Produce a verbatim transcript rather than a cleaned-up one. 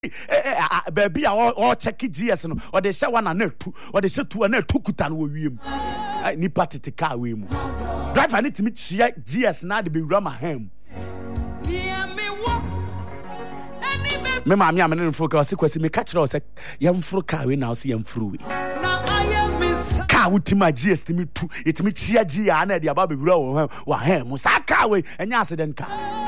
baby or check G S no or they say one and two or they say two and two kutan wo wiem ni party car we mu driver need to meet G S na de be rama ham me ma me am no focus kwasi me catch us yam fro car we now see yam fro we car wutima G S me two it me chia G ya na de aba be wura wo ham wa ham sa car we enya accident car